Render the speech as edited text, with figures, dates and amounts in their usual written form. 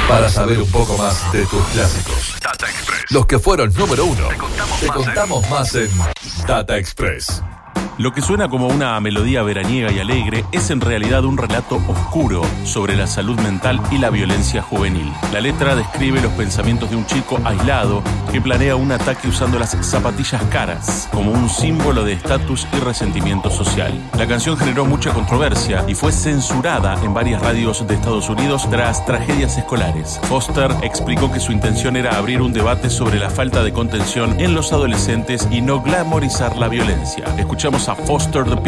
Para saber un poco más de tus clásicos, Data Express. los que fueron número uno, Te te contamos más en Data Express. Lo que suena como una melodía veraniega y alegre es en realidad un relato oscuro sobre la salud mental y la violencia juvenil. La letra describe los pensamientos de un chico aislado que planea un ataque usando las zapatillas caras como un símbolo de estatus y resentimiento social. La canción generó mucha controversia y fue censurada en varias radios de Estados Unidos tras tragedias escolares. Foster explicó que su intención era abrir un debate sobre la falta de contención en los adolescentes y no glamorizar la violencia. Escuchamos a Foster the